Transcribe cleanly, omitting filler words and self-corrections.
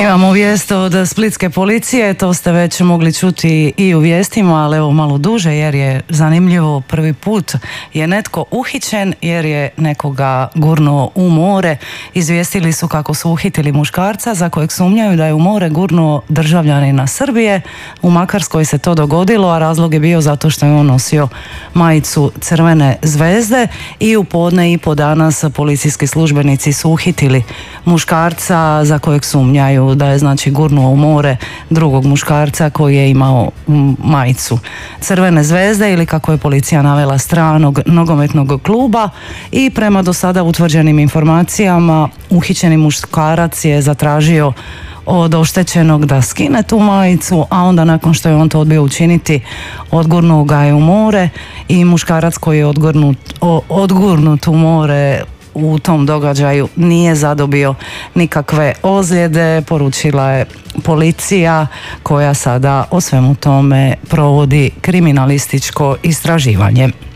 Imamo vijest od splitske policije, to ste već mogli čuti i u vijestima, ali evo malo duže jer je zanimljivo, prvi put je netko uhićen jer je nekoga gurnuo u more. Izvijestili su kako su uhitili muškarca za kojeg sumnjaju da je u more gurnuo državljanina Srbije. U Makarskoj se to dogodilo, a razlog je bio zato što je on nosio majicu Crvene zvezde i u podne i po danas policijski službenici su uhitili muškarca za kojeg sumnjaju da je znači gurnuo u more drugog muškarca koji je imao majicu Crvene zvezde ili kako je policija navela stranog nogometnog kluba. I prema do sada utvrđenim informacijama uhićeni muškarac je zatražio od oštećenog da skine tu majicu, a onda nakon što je on to odbio učiniti, odgurnuo ga je u more i muškarac koji je odgurnut u more u tom događaju nije zadobio nikakve ozljede, poručila je policija koja sada o svemu tome provodi kriminalističko istraživanje.